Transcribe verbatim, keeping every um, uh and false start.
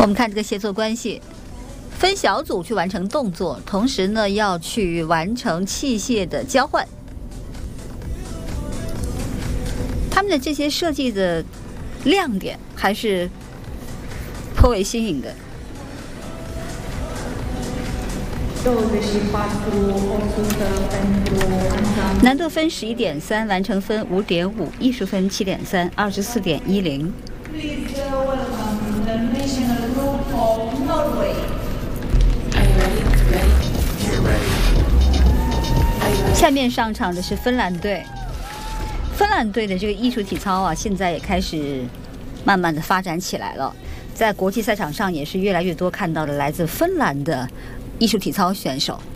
我们看这个协作关系，分小组去完成动作，同时呢要去完成器械的交换。他们的这些设计的亮点还是颇为新颖的。难度分十一点三，完成分五点五，艺术分七点三，二十四点一零。下面上场的是芬兰队。芬兰队的这个艺术体操啊，现在也开始慢慢的发展起来了，在国际赛场上也是越来越多看到了来自芬兰的艺术体操选手。